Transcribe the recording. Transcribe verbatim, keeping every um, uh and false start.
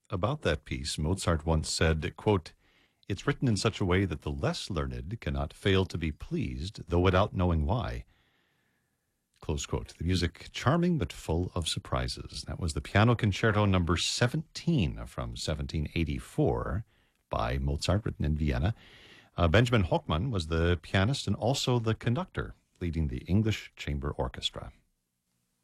about that piece. Mozart once said, quote, "It's written in such a way that the less learned cannot fail to be pleased, though without knowing why." Close quote. The music charming but full of surprises. That was the Piano Concerto number seventeen from seventeen eighty-four by Mozart, written in Vienna. Uh, Benjamin Hochmann was the pianist and also the conductor, leading the English Chamber Orchestra.